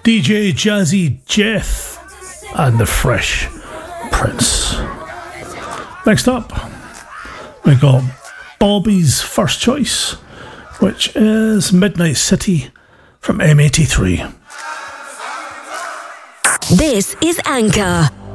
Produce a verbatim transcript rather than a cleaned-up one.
D J Jazzy Jeff and the Fresh Prince. Next up, we got Bobby's First Choice, which is Midnight City from M eighty-three. This is Anchor,